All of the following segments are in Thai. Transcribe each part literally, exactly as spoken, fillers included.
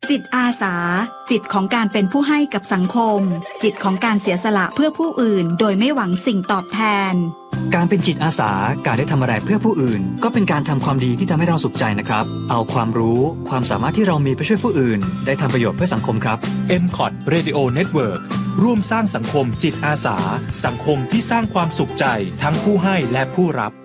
จิตอาสาจิตของการเป็นผู้ให้กับสังคมจิตของการเสียสละเพื่อผู้อื่นโดยไม่หวังสิ่งตอบแทนการเป็นจิตอาสาการได้ทำอะไรเพื่อผู้อื่นก็เป็นการทำความดีที่ทำให้เราสุขใจนะครับเอาความรู้ความสามารถที่เรามีไปช่วยผู้อื่นได้ทำประโยชน์เพื่อสังคมครับเอ็ม ซี โอ ที Radio Network ร่วมสร้างสังคมจิตอาสาสังคมที่สร้างความสุขใจทั้งผู้ให้และผู้รับ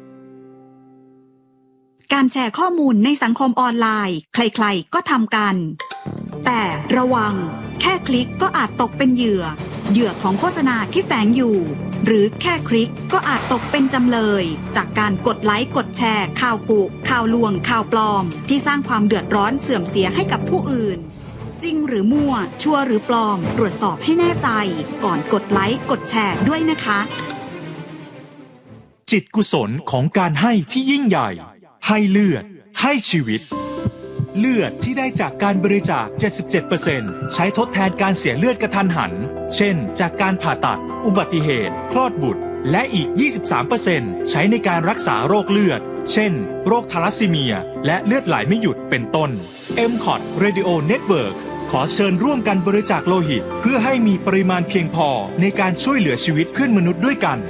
การแชร์ข้อมูลในสังคมออนไลน์ใครๆก็ทำกันแต่ระวังแค่คลิกก็อาจตกเป็นเหยื่อเหยื่อของโฆษณาที่แฝงอยู่หรือแค่คลิกก็อาจตกเป็นจำเลยจากการกดไลค์กดแชร์ข่าวกุข่าวลวงข่าวปลอมที่สร้างความเดือดร้อนเสื่อมเสียให้กับผู้อื่นจริงหรือมั่วชัวร์หรือปลอมตรวจสอบให้แน่ใจก่อนกดไลค์กดแชร์ด้วยนะคะจิตกุศลของการให้ที่ยิ่งใหญ่ให้เลือดให้ชีวิตเลือดที่ได้จากการบริจาค เจ็ดสิบเจ็ดเปอร์เซ็นต์ ใช้ทดแทนการเสียเลือดกระทันหันเช่นจากการผ่าตัดอุบัติเหตุคลอดบุตรและอีก ยี่สิบสามเปอร์เซ็นต์ ใช้ในการรักษาโรคเลือดเช่นโรคทาลัสซีเมียและเลือดไหลไม่หยุดเป็นต้น เอ็ม ซี โอ ที Radio Network ขอเชิญร่วมกันบริจาคโลหิตเพื่อให้มีปริมาณเพียงพอในการช่วยเหลือชีวิตเพื่อนมนุษย์ด้วยกัน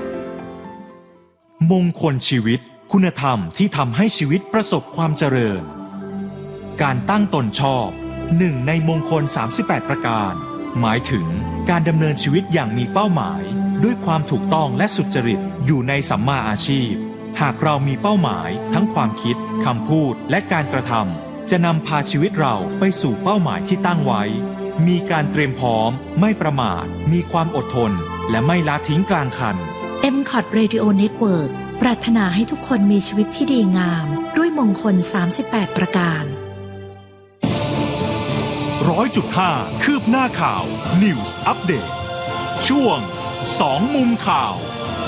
มงคลชีวิตคุณธรรมที่ทำให้ชีวิตประสบความเจริญการตั้งตนชอบหนึ่งในมงคลสามสิบแปดประการหมายถึงการดำเนินชีวิตอย่างมีเป้าหมายด้วยความถูกต้องและสุจริตอยู่ในสัมมาอาชีพหากเรามีเป้าหมายทั้งความคิดคำพูดและการกระทำจะนำพาชีวิตเราไปสู่เป้าหมายที่ตั้งไว้มีการเตรียมพร้อมไม่ประมาทมีความอดทนและไม่ละทิ้งกลางคันเอ็ม ซี โอ ที Radio Network ปรารถนาให้ทุกคนมีชีวิตที่ดีงามด้วยมงคลสามสิบแปดประการร้อยจุดห้าคืบหน้าข่าว News Update ช่วงสองมุมข่าว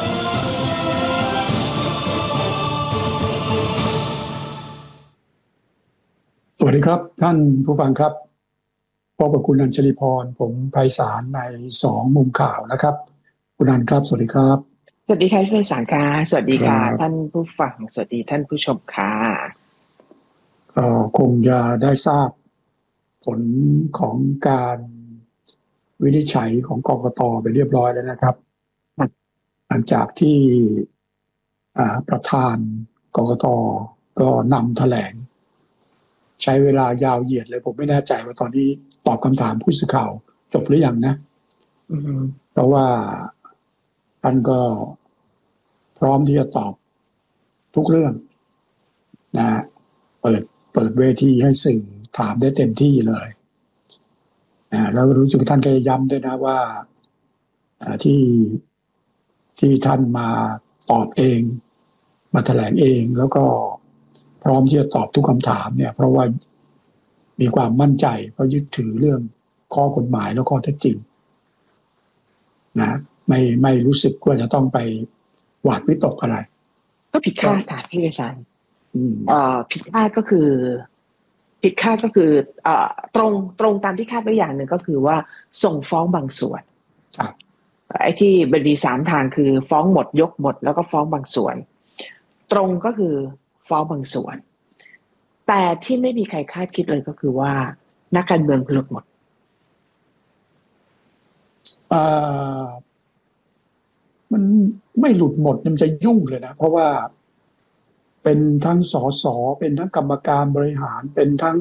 สวัสดีครับท่านผู้ฟังครับพบกับคุณอัญชลีพรผมไพศาลในสองมุมข่าวนะครับคุณอัญครับสวัสดีครับสวัสดีค่ะพี่ไพศาลค่ะสวัสดีค่ะท่านผู้ฟังสวัสดีท่านผู้ชมค่ะก็คงจะได้ทราบผลของการวินิจฉัยของกกต.ไปเรียบร้อยแล้วนะครับหลังจากที่ประธานกกต.ก็นำแถลงใช้เวลายาวเหยียดเลยผมไม่แน่ใจว่าตอนนี้ตอบคำถามผู้สื่อข่าวจบหรือยังนะเพราะว่าท่านก็พร้อมที่จะตอบทุกเรื่องนะเปิดเปิดเวทีให้สื่อถามได้เต็มที่เลยนะแล้วรู้สึกท่านก็ย้ำด้วยนะว่าที่ที่ท่านมาตอบเองมาแถลงเองแล้วก็พร้อมที่จะตอบทุกคำถามเนี่ยเพราะว่ามีความมั่นใจเพราะยึดถือเรื่องข้อกฎหมายและข้อเท็จจริงนะไม่ไม่รู้สึกว่าจะต้องไปหวาดวิตกอะไรก็ผิดคาดค่ะพี่ไพศาลอ่าผิดคาดก็คือผิดคาดก็คืออ่าตรงตรงตามที่คาดไว้อย่างหนึ่งก็คือว่าส่งฟ้องบางส่วนครับไอ้ที่มันมีสามทางคือฟ้องหมดยกหมดแล้วก็ฟ้องบางส่วนตรงก็คือฟ้องบางส่วนแต่ที่ไม่มีใครคาดคิดเลยก็คือว่านักการเมืองหลุดหมดอ่ามันไม่หลุดหมดมันจะยุ่งเลยนะเพราะว่าเป็นทั้งสสเป็นทั้งกรรมการบริหารเป็นทั้ง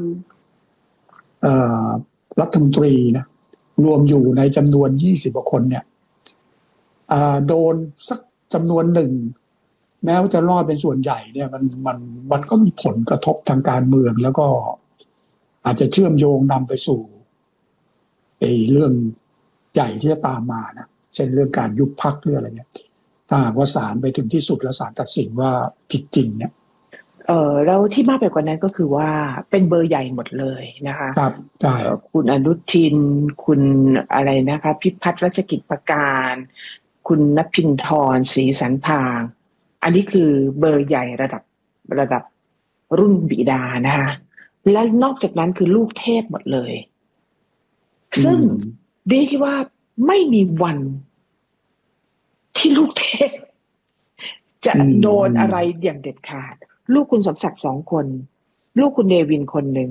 รัฐมนตรีนะรวมอยู่ในจำนวนยี่สิบกว่าคนเนี่ยโดนสักจำนวนหนึ่งแม้ว่าจะรอดเป็นส่วนใหญ่เนี่ยมันมันมันก็มีผลกระทบทางการเมืองแล้วก็อาจจะเชื่อมโยงนำไปสู่ไอ้เรื่องใหญ่ที่จะตามมานะเช่นเรื่องการยุบพรรคเรื่องอะไรเนี่ยถ้าหากว่าศาลไปถึงที่สุดแล้วศาลตัดสินว่าผิดจริงเนี่ยเออแล้วที่มากไปกว่านั้นก็คือว่าเป็นเบอร์ใหญ่หมดเลยนะคะครับใช่คุณอนุทินคุณอะไรนะคะพิพัฒน์รัชกิจประการคุณณภินทรศรีสรรพางอันนี้คือเบอร์ใหญ่ระดับระดับรุ่นบิดานะคะและนอกจากนั้นคือลูกเทพหมดเลยซึ่งดีคิดว่าไม่มีวันที่ลูกเทพจะโดนอะไรอย่างเด็ดขาดลูกคุณสมศักดิ์สองคนลูกคุณเนวินคนหนึ่ง